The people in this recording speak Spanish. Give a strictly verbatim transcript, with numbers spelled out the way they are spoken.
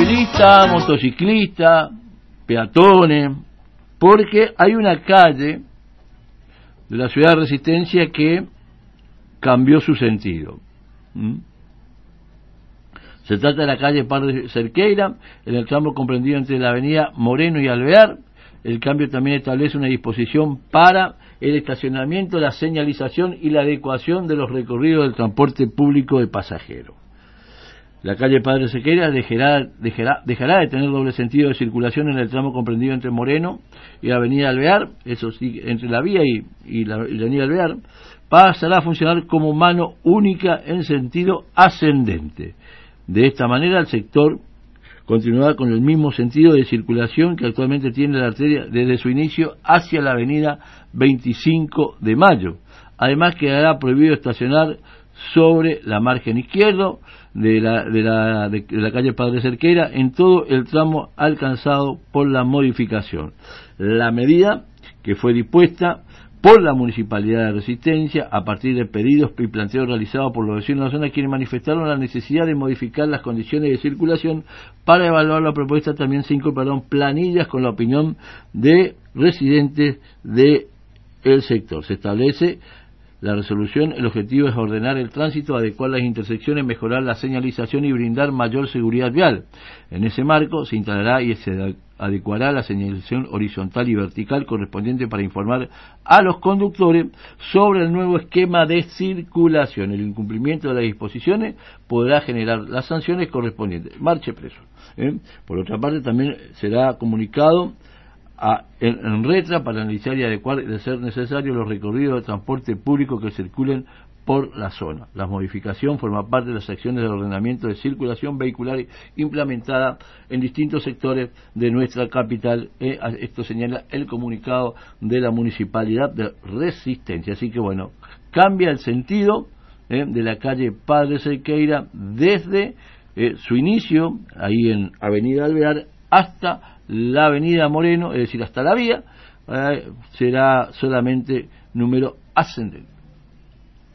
automovilistas, motociclistas, peatones, porque hay una calle de la ciudad de Resistencia que cambió su sentido. ¿Mm? Se trata de la calle Padre Cerqueira, en el tramo comprendido entre la avenida Moreno y Alvear. El cambio también establece una disposición para el estacionamiento, la señalización y la adecuación de los recorridos del transporte público de pasajeros. La calle Padre Cerqueira dejará, dejará, dejará de tener doble sentido de circulación en el tramo comprendido entre Moreno y la avenida Alvear, eso sí, entre la vía y, y, la, y la avenida Alvear, pasará a funcionar como mano única en sentido ascendente. De esta manera el sector continuará con el mismo sentido de circulación que actualmente tiene la arteria desde su inicio hacia la avenida veinticinco de mayo. Además quedará prohibido estacionar sobre la margen izquierdo de la, de la, de la calle Padre Cerqueira en todo el tramo alcanzado por la modificación. La medida que fue dispuesta por la Municipalidad de Resistencia a partir de pedidos y planteos realizados por los vecinos de la zona, quienes manifestaron la necesidad de modificar las condiciones de circulación. Para evaluar la propuesta también se incorporaron planillas con la opinión de residentes del sector. Se establece la resolución, el objetivo es ordenar el tránsito, adecuar las intersecciones, mejorar la señalización y brindar mayor seguridad vial. En ese marco se instalará y se adecuará la señalización horizontal y vertical correspondiente para informar a los conductores sobre el nuevo esquema de circulación. El incumplimiento de las disposiciones podrá generar las sanciones correspondientes. Marche preso. ¿eh? Por otra parte, también será comunicado A, en, en Retra para analizar y adecuar, de ser necesario, los recorridos de transporte público que circulen por la zona. La modificación forma parte de las acciones de ordenamiento de circulación vehicular implementada en distintos sectores de nuestra capital. Eh, esto señala el comunicado de la Municipalidad de Resistencia. Así que bueno, cambia el sentido eh, de la calle Padre Cerqueira desde eh, su inicio, ahí en Avenida Alvear, hasta la avenida Moreno, es decir, hasta la vía, eh, será solamente número ascendente.